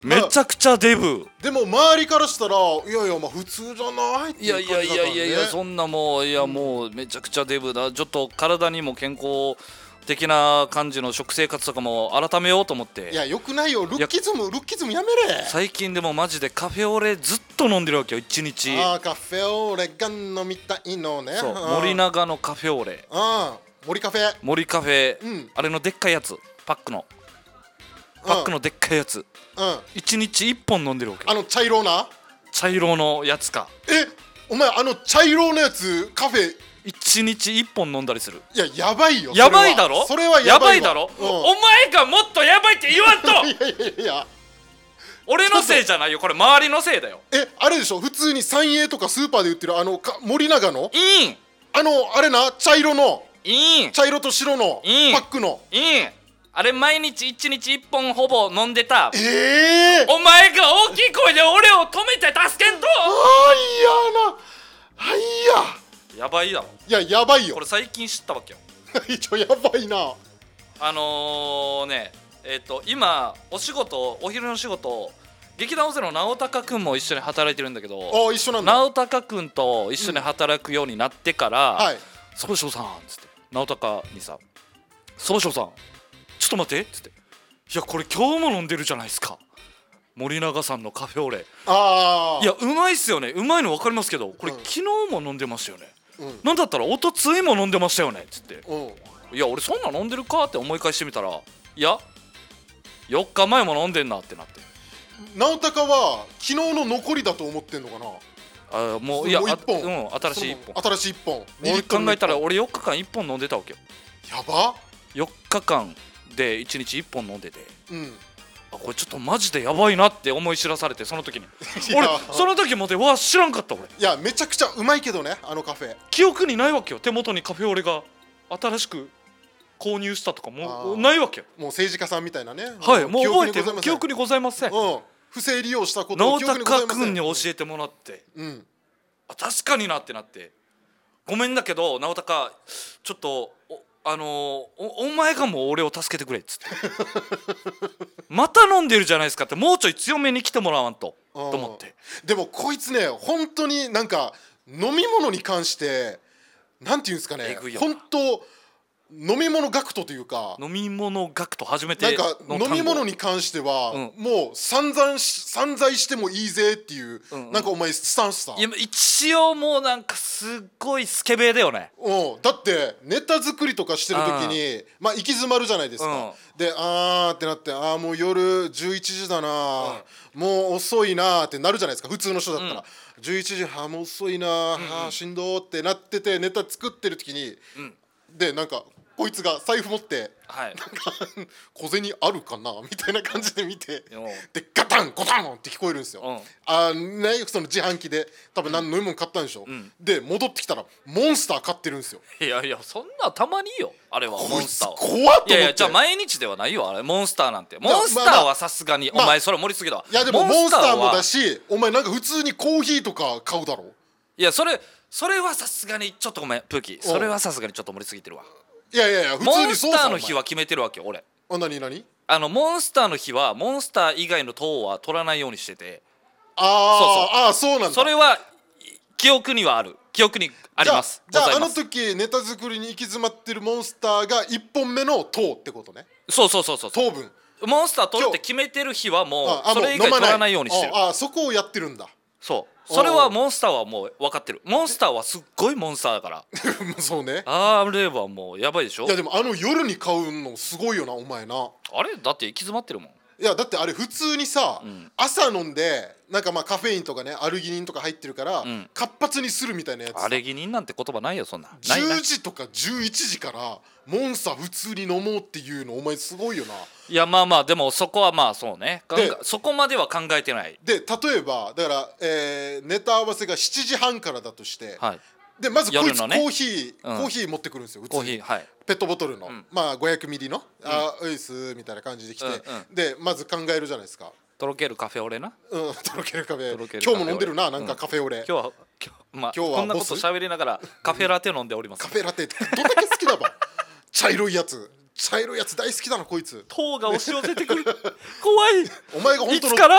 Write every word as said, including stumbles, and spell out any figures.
めちゃくちゃデブ。 でも周りからしたらいやいやまあ普通じゃないっていやいやいやいやいや、そんんなもういやもうめちゃくちゃデブだ。ちょっと体にも健康的な感じの食生活とかも改めようと思って。 いやよくないよ、ルッキズムルッキズムやめれ。 最近でもマジでカフェオレずっと飲んでるわけよ、一日。 ああカフェオレが飲みたいのね。 そう、森永のカフェオレ、 うん森カフェ、 森カフェ、 うん、 あれのでっかいやつ、パックのパックのでっかいやつ、 うん、 一日一本飲んでるわけ。 あの茶色な茶色のやつか。 えお前あの茶色のやつカフェ一日一本飲んだりする。 いややばいよ。 やばいだろ。 それはやばいだろ、 うん、 お前がもっとやばいって言わんといやいやいやいや俺のせいじゃないよ、これ周りのせいだよ。 えあれでしょ、普通に三栄とかスーパーで売ってるあのか森永のいいんあのあれな茶色のいいん茶色と白のいいパックのいいんあれ毎日一日一本ほぼ飲んでた。 ええー、 お前が大きい声で俺を止めて助けんと。 あいやなはいやばいだろ。 やいややばいよこれ最近知ったわけよ。 一応やばいな。 あのー、ねえっ、ー、と今お仕事お昼の仕事劇団オセロの直隆くんも一緒に働いてるんだけど、 あ一緒なんだ。 直隆くんと一緒に働くようになってから、 はい総称さんっつって直隆にさ、総称さんちょっと待ってっつって、いやこれ今日も飲んでるじゃないですか、森永さんのカフェオレ。 ああいやうまいっすよね、うまいの分かりますけどこれ、 うん、 昨日も飲んでましたよね、 うん、 なんだったらおとついも飲んでましたよねっつって、 うん、 いや俺そんな飲んでるかって思い返してみたら、いやよっかまえも飲んでんなってなって、 直隆は昨日の残りだと思ってんのかな。 あもういやもう一本、 うん、新しいいっぽん。 新しいいっぽん俺考えたら俺よっかかんいっぽん飲んでたわけよ。 やばよっかかんでいちにちいっぽん飲んでて、 うんあこれちょっとマジでやばいなって思い知らされて、その時に俺その時もでわ知らんかった俺。 いやめちゃくちゃうまいけどねあのカフェ。 記憶にないわけよ、手元にカフェオレが新しく購入したとかもないわけよ。 もう政治家さんみたいなね。 はい、もう覚えてる記憶にございません。 うん不正利用したことを直記憶にございません。 隆君に教えてもらって、 うん、 あ確かになってなって、ごめんだけど直隆ちょっとおあのー、お, お前がもう俺を助けてくれっつってまた飲んでるじゃないですかって、もうちょい強めに来てもらわんとと思って。 でもこいつね本当になんか飲み物に関してなんていうんですかね、本当飲み物学徒というか、 飲み物学徒初めてなんか飲み物に関しては、うん、もう散々散財してもいいぜっていう、うんうん、なんかお前スタンスさ。 いや一応もうなんかすっごいスケベだよね。 うん、だってネタ作りとかしてる時にまあ行き詰まるじゃないですか、うん、であーってなって、あーもう夜じゅういちじだな、うん、もう遅いなってなるじゃないですか普通の人だったら、うん、じゅういちじはもう遅いな、うん、あーしんどってなっててネタ作ってる時に、うん、でなんかこいつが財布持って、はい、なんか小銭あるかなみたいな感じで見て、でガタンゴタンって聞こえるんですよ、うん、あねその自販機で多分何の飲み物買ったんでしょ、うん、で戻ってきたらモンスター買ってるんですよ。 いやいやそんなたまによあれはモンスターは。 怖っと思って。 いやいやじゃあ毎日ではないよあれモンスターなんて。モンスターはさすがに、まあ、お前それ盛りすぎだわ。 いやでもモンスターもだし、お前なんか普通にコーヒーとか買うだろ。 いやそれそれはさすがにちょっとごめんプーキー、それはさすがにちょっと盛りすぎてるわ。 いやいやいや普通にモンスターの日は決めてるわけよ俺。 あ何何あのモンスターの日はモンスター以外の糖は取らないようにしてて。 ああそうなんだ。 それは記憶にはある記憶にあります。 じゃあじゃああの時ネタ作りに行き詰まってるモンスターがいっぽんめの糖ってことね。 そうそうそうそう糖分モンスター取るって決めてる日はもうそれ以外取らないようにしてる。 ああそこをやってるんだ。 そうそれはモンスターはもう分かってる。モンスターはすっごいモンスターだからそうね。 あれはもうやばいでしょ。 いやでもあの夜に買うのすごいよなお前な。 あれだって行き詰まってるもん。 いやだってあれ普通にさ、うん、朝飲んでなんかまあカフェインとかねアルギニンとか入ってるから、うん、活発にするみたいなやつ。 アルギニンなんて言葉ないよそんな。 じゅうじとかじゅういちじからモンスター普通に飲もうっていうのお前すごいよな。 いやまあまあでもそこはまあそうねそこまでは考えてない。 で例えばだから、えー、ネタ合わせがしちじはんからだとして、はい、でまずこいつ、ね、コーヒー、うん、コーヒー持ってくるんですよ。 コーヒー、はい、 ペットボトルの、うん、まあごひゃくミリの、うん、あーういすみたいな感じで来て、うんうん、でまず考えるじゃないですか。 とろけるカフェオレな。 うんとろけるカフェ。今日も飲んでるななんかカフェオレ。うん、 今日は今日まあ今日はこんなこと喋りながらカフェラテ飲んでおります。 カフェラテどんだけ好きだば茶色いやつ茶色いやつ大好きだなこいつ。 糖が押し寄せてくる怖いお前が本当のいつから